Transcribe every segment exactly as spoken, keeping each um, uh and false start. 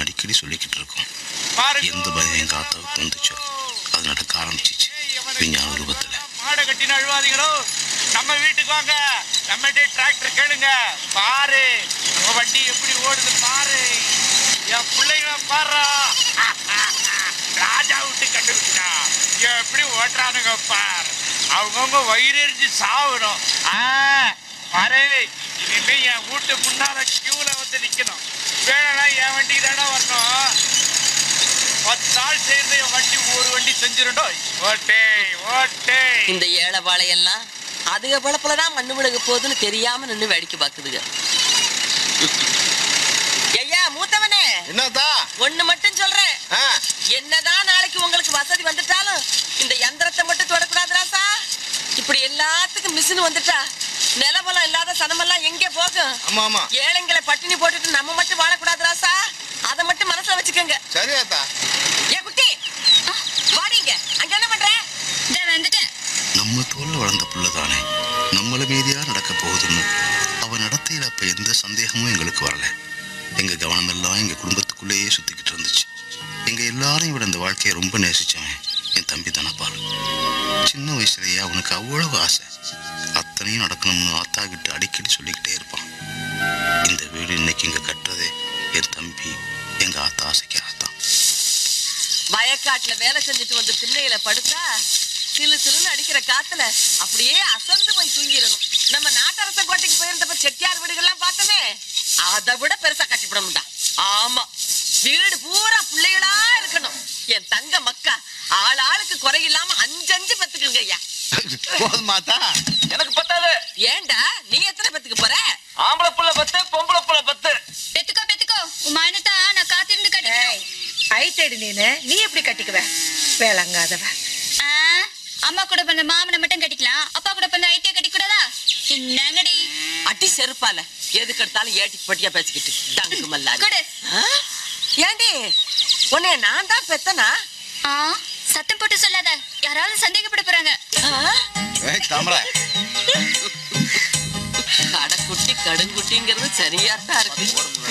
அடிக்கடி சொல்லிக்கிட்டு இருக்கோம். எந்த பயம் எங்க ஆத்தாவுக்கு வந்துச்சோ அது நடக்க ஆரம்பிச்சிச்சு விஞ்ஞான ரூபத்துல. மாடை கட்டின அழுவாதீங்களோ, நம்ம வீட்டுக்கு வாங்க, நம்ம டிராக்டர் கேளுங்க, பாரு நம்ம வண்டி எப்படி ஓடுது பாரு, என் பிள்ளைங்க பாரு, ராஜா விட்டு கண்டுபிடிச்சா எப்படி ஓட்டுறானுங்க பாரு, அவங்கவுங்க வயிறு எரிஞ்சு சாவணும். பாரு இனிமே என் வீட்டு முன்னால கியூல வந்து நிக்கணும், வேலைனா என் வண்டிக்கு தானே வரணும். பத்து நாள் சேர்ந்து என் வண்டி ஒரு வண்டி செஞ்சிருண்டோ ஓட்டே ஓட்டே. இந்த ஏழை வாழையெல்லாம் அதுக பழப்புலதான் மண்ணு விழுக போகுதுன்னு தெரியாம நின்று வேடிக்கை பாக்குதுங்க. ஐயா மூத்தவனே, என்னதா ஒண்ணு மட்டும் சொல்றேன், என்னதான் நாளைக்கு உங்களுக்கு வசதி வந்துட்டாலும் இந்த யந்திரத்தை மட்டும் தொடக்கூடாது ராசா. இப்படி எல்லாத்துக்கும் மிஷின் வந்துட்டா நிலபலம் இல்லாத சனமெல்லாம் எங்க போகும்? ஆமா ஆமா, ஏழைங்களை பட்டினி போட்டுட்டு நம்ம மட்டும் வாழக்கூடாது ராசா, அதை மட்டும் மனசுல வச்சுக்கோங்க. சரியாத்தா. ஏ குட்டி வாடிங்க, அங்க என்ன பண்ற? வந்துட்டேன். நம்ம தோல்ல வளர்ந்த புள்ளதானே நம்மள மீதியா நடக்க போகுதுன்னு அவன் நடத்தையில அப்ப எந்த சந்தேகமும் எங்களுக்கு வரல. எங்க கவனம் எல்லாம் எங்க குடும்பத்துக்குள்ளேயே சுத்திக்கிட்டு இருந்துச்சு. எங்க எல்லாரையும் விட இந்த வாழ்க்கையை ரொம்ப நேசிச்சவன் என் தம்பி தனபால். சின்ன வயசுலயே அவனுக்கு அவ்வளவு ஆசை, அத்தனையும் நடக்கணும்னு ஆத்தா கிட்ட அடிக்கடி சொல்லிக்கிட்டே இருப்பான். இந்த வீடு இன்னைக்கு இங்க கட்டுறதே என் தம்பி எங்க ஆத்தா ஆசைக்காகத்தான். வயக்காட்டுல வேலை செஞ்சுட்டு வந்து திண்ணையில படுத்தா சிலு சிலுன்னு அடிக்கிற காத்துல அப்படியே அசந்து போய் தூங்கிடணும். நம்ம நாட்டரச கோட்டைக்கு போயிருந்தப்ப செட்டியார் வீடுகள்லாம் பார்த்தோமே, அதை விட பெருசா கட்டிவிட முடியா. ஆமா, வீடு பூரா பிள்ளைகளா இருக்கணும். என் தங்க மக்கா ஆள் ஆளுக்கு குறையில்லாம அஞ்சு அஞ்சு பெத்துக்குங்க ஐயா. போதுமாத்தா? எனக்கு பத்தாது. ஏண்டா நீ எத்தனை பெத்துக்கு போற? ஆம்பளை புள்ள பத்து, பொம்பளை புள்ள பத்து. பெத்துக்கோ பெத்துக்கோ, உமானதா நான் காத்திருந்து கட்டிக்கிறேன். ஐ தேடி நீனு நீ எப்படி கட்டிக்குவ? வேளங்காதவ. அம்மா கூட பிறந்த மாமனை மட்டும் கட்டிக்கலாம், அப்பா கூட பிறந்த ஐத்திய கட்டி கூடாதா? என்னங்கடி அட்டி செருப்பால எதுக்கு எடுத்தாலும் ஏட்டிக்கு பட்டியா பேசிக்கிட்டு டங்கு மல்லாடி. கொடு. ஏண்டி உன்னைய நான் தான் பெத்தனா? ஆ, சத்தம் போட்டு சொல்லாத, யாராவது சந்தேகப்பட போறாங்க. ஏய் தாமரை, கடைக்குட்டி கடுங்குட்டிங்கிறது சரியாத்தான் இருக்கு.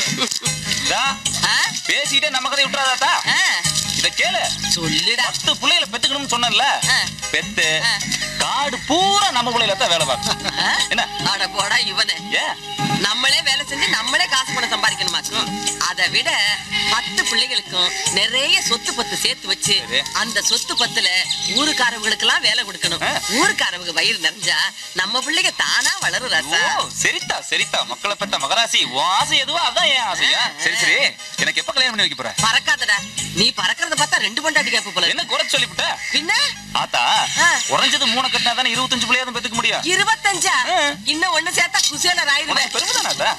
பேசிட்டே நம்ம கதை விட்டுறாதா? இத கேளு, சொல்லிடா. பத்து பிள்ளைகளை பெத்துக்கணும்னு சொன்னல, பெத்து காடு பூரா நம்ம பிள்ளைல தான் வேலை பார்க்கும். என்ன அட போடா இவனே, நம்மளே வேலை செஞ்சு நம்மளே காசு பணம் சம்பாதிக்கணுமாக்கும். அதை விட பத்து பிள்ளைகளுக்கும் நிறைய சொத்து பத்து சேர்த்து வச்சு அந்த சொத்து பத்துல ஊருக்காரவங்களுக்கு எல்லாம் வேலை கொடுக்கணும். ஊருக்காரவங்க வயிறு நிறைஞ்சா நம்ம பிள்ளைங்க தானா வளரும் ராசா. சரிதா சரிதா, மக்களை பெத்த மகராசி, உன் ஆசை எதுவோ அதான் என் ஆசையா. சரி சரி, எனக்கு எப்ப கல்யாணம் பண்ணி வைக்க போற? பறக்காதடா, நீ பறக்கிறத பார்த்தா ரெண்டு பொண்டாட்டி கேப்ப போல. என்ன குறை சொல்லிவிட்ட? பின்ன ஆத்தா குறைஞ்சது மூணு கட்டினா தானே இருபத்தஞ்சு பிள்ளையாவது பெத்துக்க முடியும். இருபத்தஞ்சா? இன்னும் ஒண்ணு சேர்த்தா குசேலர் ஆயிடுவேன். பெருமைதானா?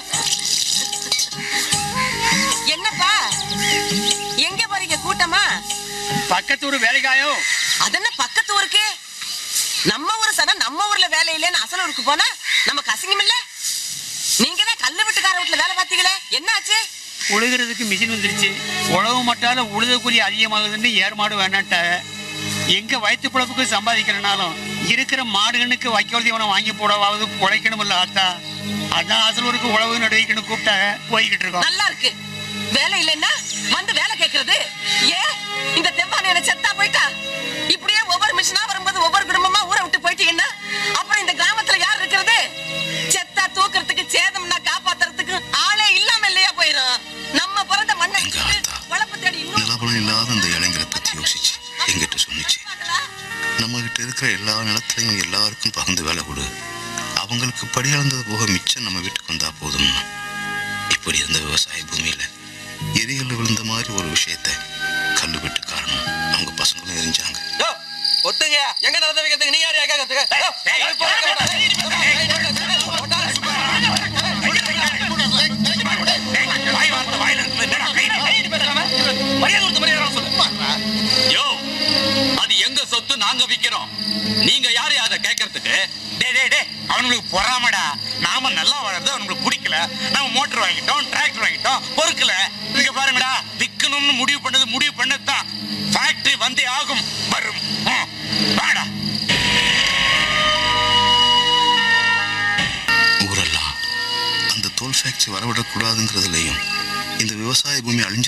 என்னப்பா எங்க போறீங்க? கூட்டமா? பக்கத்து ஊரு வேலைக்காயோ. அதென்ன பக்கத்து ஊருக்கு? நம்ம ஊரு சனா நம்ம ஊர்ல வேலை இல்லைன்னு அசல் ஊருக்கு போனா நமக்கு அசிங்கம் இல்ல? நீங்க தான் கல்லு வீட்டுக்கார வீட்டுல வேலை பார்த்தீங்களே, என்ன ஆச்சு? உழுகிறதுக்கு மிஷின் வந்துருச்சு, உழவு மட்டால உழுத கூலி அதிகமாகுதுன்னு ஏர் மாடு வேணாட்டாங்க. எங்க வயிற்று பிழப்புக்கு சம்பாதிக்கிறனாலும் இருக்கிற மாடுகளுக்கு வைக்கோல் தீவனம் வாங்கி போடவாவது உழைக்கணும் இல்ல ஆத்தா. அதான் அசலூருக்கு உழவு நடுவிக்கணும் கூப்பிட்டாங்க, போய்கிட்டு இருக்கோம். நல்லா இருக்கு, வேலை இல்லைன்னா வந்து வேலை கேட்கறது. ஏன் இந்த தெம்பான என்ன செத்தா போயிட்டா? இப்படியே ஒவ்வொரு மிஷினா வரும்போது ஒவ்வொரு குடும்பமா ஊரை விட்டு போயிட்டீங்கன்னா அப்புறம் இந்த கிராமத்துல யார் இருக்கிறது? செத்தா தூக்குறதுக்கு சேதம்னா காப்பாத்துறதுக்கு ஆளே இல்லாம இல்லையா போயிடும். நம்ம பிறந்த மண்ணை வளர்ப்பு தேடி நிலபலம் இல்லாத அந்த இளைஞரை பத்தி யோசிச்சு எங்கிட்ட சொன்னிச்சு, நம்ம கிட்ட இருக்கிற எல்லா நிலத்திலையும் எல்லாருக்கும் பகிர்ந்து வேலை கொடு, அவங்களுக்கு படி அளந்தது போக மிச்சம் நம்ம வீட்டுக்கு வந்தா போதும். இப்படி இருந்த விவசாய பூமியில எரிகள் விழுந்த மாதிரி ஒரு விஷயத்த கல்லு விட்டு காரணம் அவங்க பசங்களும் எரிஞ்சாங்க. ஒத்துங்க, எங்க நடந்த வைக்கிறதுக்கு நீ யாரையா கேட்கறதுக்கு? அது எங்க சொத்து, நாங்க விக்கிறோம், நீங்க யாரு அதை கேட்கறதுக்கு? அவனுக்கு பொறாமடா, நாம நல்லா வளர்ந்து அவனுக்கு பிடிக்கல, நாம மோட்டர் வாங்கிட்டோம், டிராக்டர் வாங்கிட்டோம், பொறுக்கல. இங்க பாருங்கடா, விக்கணும்னு முடிவு பண்ணது முடிவு பண்ணதான் ஃபேக்டரி வந்தே ஆகும், வரும். வாடா. ஊரெல்லாம் அந்த தோல் ஃபேக்டரி வரவிடக்கூடாதுங்கிறதுலையும் இந்த விவசாய பூமி அழிஞ்ச